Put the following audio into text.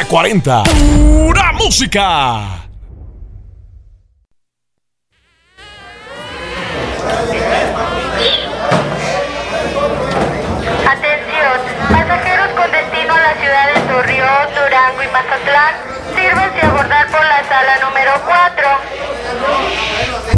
40. Pura música. Atención, pasajeros con destino a la ciudad de Torreón, Durango y Mazatlán.